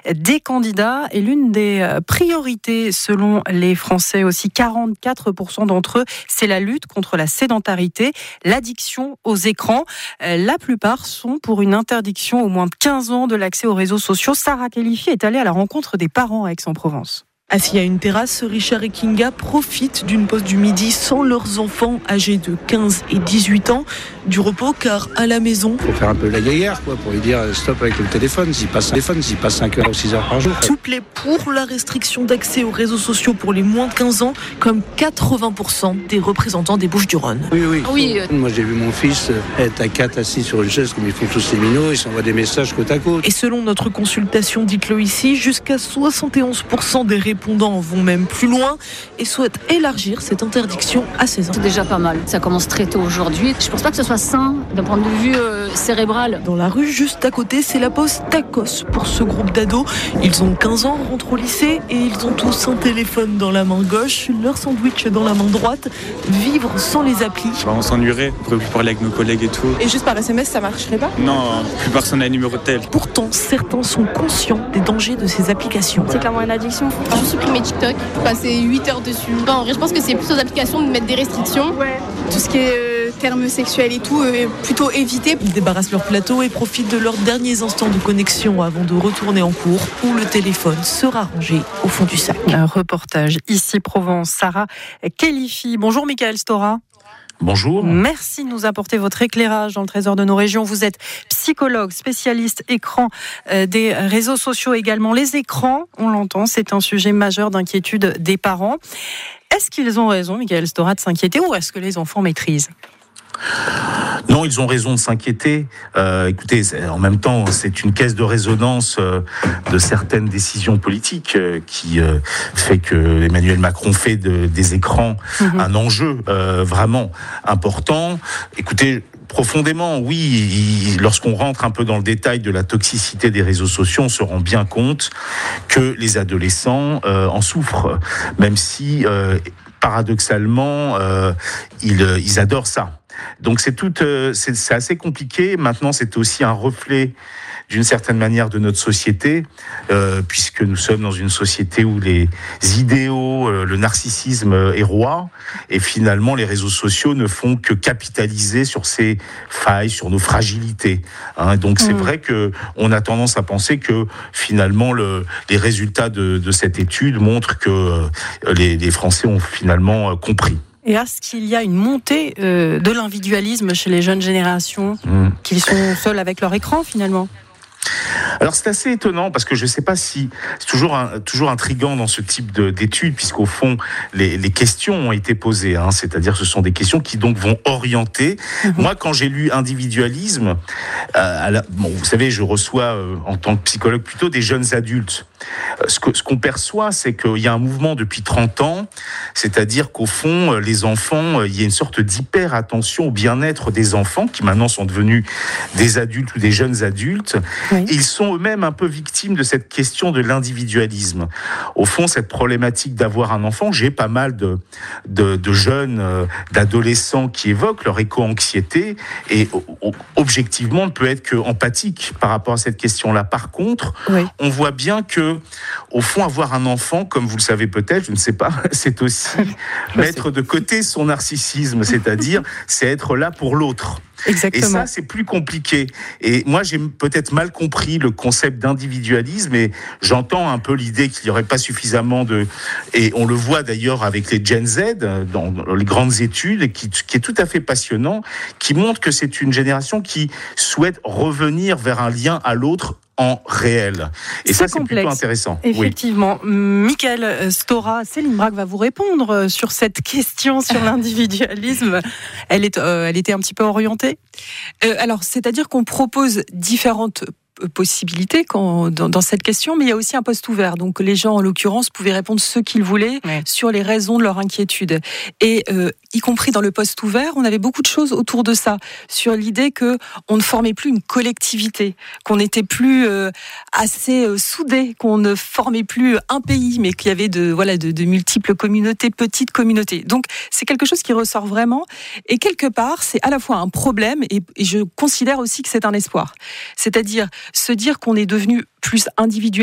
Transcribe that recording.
des candidats et l'une des priorités selon les Français aussi, 44% d'entre eux, c'est la lutte contre la sédentarité, l'addiction aux écrans. La plupart sont pour une interdiction au moins de 15 ans de l'accès aux réseaux sociaux. Sarah Khelifi est allée à la rencontre des parents à Aix-en-Provence. Assis à une terrasse, Richard et Kinga profitent d'une pause du midi sans leurs enfants âgés de 15 et 18 ans. Du repos car à la maison... Il faut faire un peu la guéguerre pour lui dire stop avec le téléphone. S'il passe 5 heures ou 6 heures par jour. Tout plaît pour la restriction d'accès aux réseaux sociaux pour les moins de 15 ans, comme 80% des représentants des Bouches-du-Rhône. Oui. Moi j'ai vu mon fils être à 4 assis sur une chaise comme ils font tous les minots. Ils s'envoient des messages côte à côte. Et selon notre consultation, dites-le ici, jusqu'à 71% des répondants vont même plus loin et souhaitent élargir cette interdiction à 16 ans. C'est déjà pas mal. Ça commence très tôt aujourd'hui. Je pense pas que ce soit sain d'un point de vue cérébral. Dans la rue, juste à côté, c'est la pause tacos pour ce groupe d'ados. Ils ont 15 ans, rentrent au lycée et ils ont tous un téléphone dans la main gauche, leur sandwich dans la main droite. Vivre sans les applis. On s'ennuierait, on pourrait plus parler avec nos collègues et tout. Et juste par SMS, ça marcherait pas ? Non, plus personne n'a un numéro de tel. Pourtant, certains sont conscients des dangers de ces applications. C'est clairement une addiction. Je supprimer TikTok, passer 8 heures dessus. En vrai, je pense que c'est plus aux applications de mettre des restrictions. Ouais. Tout ce qui est termes sexuels et tout, plutôt éviter. Ils débarrassent leur plateau et profitent de leurs derniers instants de connexion avant de retourner en cours où le téléphone sera rangé au fond du sac. Un reportage ici Provence. Sarah Khelifi. Bonjour Michael Stora. Bonjour. Merci de nous apporter votre éclairage dans le trésor de nos régions. Vous êtes psychologue, spécialiste écran des réseaux sociaux également. Les écrans, on l'entend, c'est un sujet majeur d'inquiétude des parents. Est-ce qu'ils ont raison, Michael Stora, de s'inquiéter ou est-ce que les enfants maîtrisent ? Non, ils ont raison de s'inquiéter. Écoutez, en même temps, c'est une caisse de résonance de certaines décisions politiques qui fait que Emmanuel Macron fait des écrans un enjeu vraiment important. Écoutez, profondément, oui, lorsqu'on rentre un peu dans le détail de la toxicité des réseaux sociaux, on se rend bien compte que les adolescents en souffrent, même si paradoxalement, ils adorent ça. Donc c'est assez compliqué. Maintenant, c'est aussi un reflet d'une certaine manière de notre société, puisque nous sommes dans une société où les idéaux, le narcissisme est roi, et finalement les réseaux sociaux ne font que capitaliser sur ces failles, sur nos fragilités. Donc c'est vrai que on a tendance à penser que finalement les résultats de cette étude montrent que les Français ont finalement compris. Et est-ce qu'il y a une montée de l'individualisme chez les jeunes générations, qui sont seuls avec leur écran finalement ? Alors c'est assez étonnant parce que je ne sais pas si c'est toujours intriguant dans ce type d'études, puisqu'au fond les questions ont été posées, c'est-à-dire ce sont des questions qui donc vont orienter. Moi, quand j'ai lu individualisme, vous savez, je reçois en tant que psychologue plutôt des jeunes adultes. Ce qu'on perçoit, c'est qu'il y a un mouvement depuis 30 ans, c'est-à-dire qu'au fond, les enfants, il y a une sorte d'hyper-attention au bien-être des enfants qui maintenant sont devenus des adultes ou des jeunes adultes. Oui. Ils sont eux-mêmes un peu victimes de cette question de l'individualisme. Au fond, cette problématique d'avoir un enfant, j'ai pas mal de jeunes, d'adolescents qui évoquent leur éco-anxiété et objectivement, on ne peut être que empathique par rapport à cette question-là. Par contre, on voit bien que, au fond, avoir un enfant, comme vous le savez peut-être, je ne sais pas, c'est aussi mettre de côté son narcissisme, c'est-à-dire, c'est être là pour l'autre. Exactement. Et ça, c'est plus compliqué. Et moi, j'ai peut-être mal compris le concept d'individualisme, et j'entends un peu l'idée qu'il n'y aurait pas suffisamment et on le voit d'ailleurs avec les Gen Z, dans les grandes études, qui est tout à fait passionnant, qui montre que c'est une génération qui souhaite revenir vers un lien à l'autre en réel. Et ça, c'est plutôt intéressant. Effectivement. Oui. Michael Stora, Céline Braque va vous répondre sur cette question sur l'individualisme. Elle était un petit peu orientée. Alors, c'est-à-dire qu'on propose différentes possibilités dans cette question, mais il y a aussi un poste ouvert. Donc les gens, en l'occurrence, pouvaient répondre ce qu'ils voulaient sur les raisons de leur inquiétude. Et y compris dans le poste ouvert, on avait beaucoup de choses autour de ça, sur l'idée que on ne formait plus une collectivité, qu'on n'était plus assez soudés, qu'on ne formait plus un pays, mais qu'il y avait de multiples communautés, petites communautés. Donc c'est quelque chose qui ressort vraiment. Et quelque part, c'est à la fois un problème et je considère aussi que c'est un espoir. C'est-à-dire se dire qu'on est devenu plus individuel.